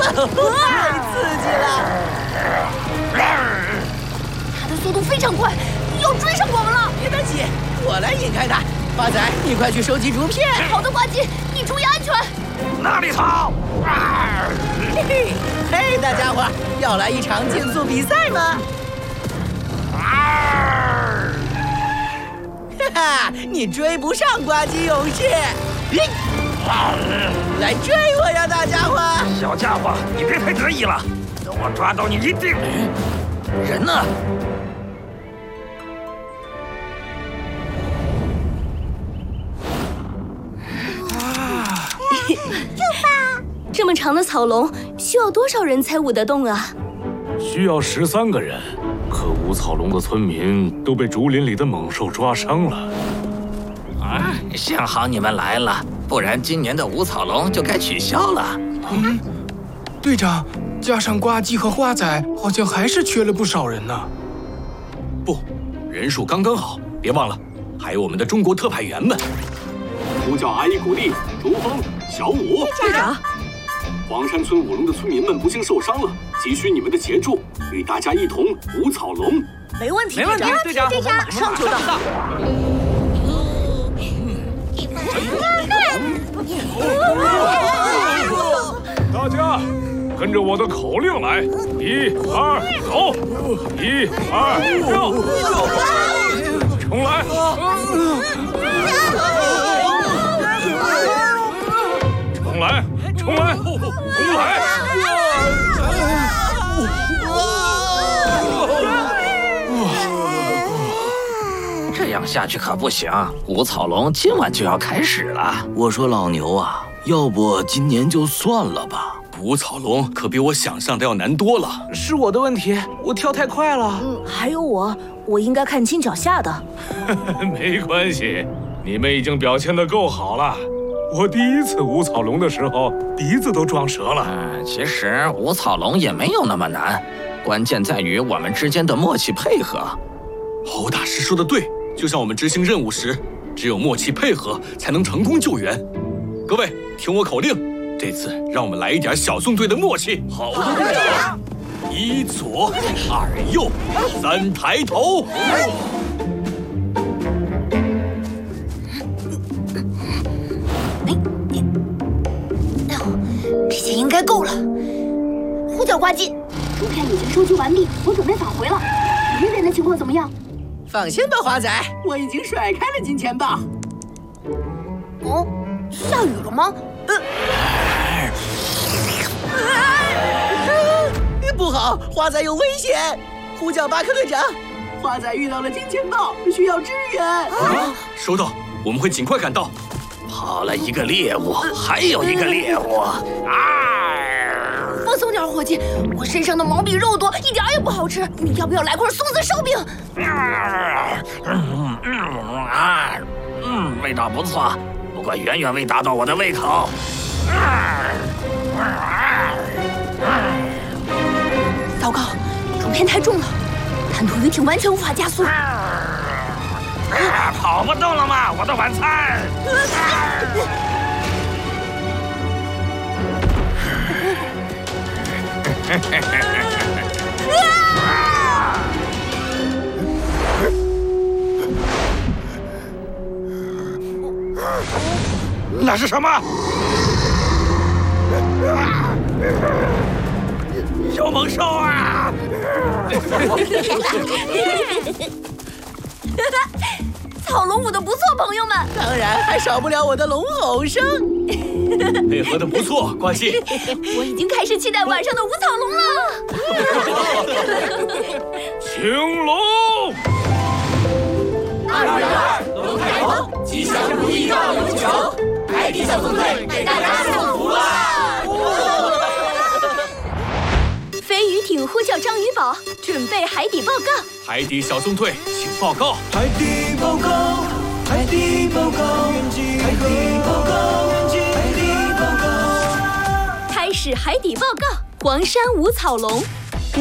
太刺激了！ 它的速度非常快，要追上我们了！ 别担心，我来引开它。花仔，你快去收集竹片。 好的，呱唧，你注意安全。 那里逃！ 嘿嘿，嘿，大家伙，要来一场竞速比赛吗？哈哈，你追不上呱唧勇士！来追我呀，大家伙！ 小家伙，你别太得意了，等我抓到你一定……人呢？ 这么长的草笼，需要多少人才舞得动啊？ 需要13个人，可舞草笼的村民都被竹林里的猛兽抓伤了。 幸好你们来了，不然今年的舞草笼就该取消了。 队长，加上呱唧和花仔，好像还是缺了不少人呢。 不，人数刚刚好。别忘了，还有我们的中国特派员们。 呼叫阿依古丽、竹峰、小武。 队长， 黄山村舞龙的村民们不幸受伤了，急需你们的协助，与大家一同舞草笼。 没问题， 没问题，队长， 我们马上就到。 大家跟着我的口令来，1、2，走！1、2，跳！重来！重来！重来！重来！ 这样下去可不行，舞草笼今晚就要开始了。 我说老牛啊，要不今年就算了吧。 舞草笼可比我想象的要难多了。 是我的问题，我跳太快了。 还有我应该看清脚下的。 没关系，你们已经表现得够好了。我第一次舞草笼的时候，笛子都撞折了。 其实舞草笼也没有那么难，关键在于我们之间的默契配合。 侯大师说的对，就像我们执行任务时，只有默契配合才能成功救援。各位，听我口令，这次让我们来一点小纵队的默契。好的，队长。1左2右3抬头。 这些应该够了。呼叫呱唧，竹片已经收集完毕，我准备返回了。别人的情况怎么样？ 放心吧，花仔，我已经甩开了金钱豹。 哦，下雨了吗？ 不好，花仔有危险！呼叫巴克队长，花仔遇到了金钱豹，需要支援。 收到，我们会尽快赶到。 跑了一个猎物，还有一个猎物。 放松点，伙计，我身上的毛比肉多，一点也不好吃。你要不要来块松子烧饼？ 味道不错，不过远远未达到我的胃口。 糟糕，竹片太重了，滩涂鱼艇完全无法加速。 跑不动了吗？我的晚餐。那是什么？小猛兽啊！ 草笼舞得不错，朋友们。 当然还少不了我的龙吼声。 配合的不错，呱唧。 我已经开始期待晚上的舞草笼了。 青龙 2月2，龙抬头，吉祥如意绕永久。海底小纵队给大家送福啦！ 飞鱼艇呼叫章鱼堡，准备海底报告。 海底小纵队，请报告。 海底报告，海底报告，海底报告，海底报告。 开始海底报告，黄山舞草笼。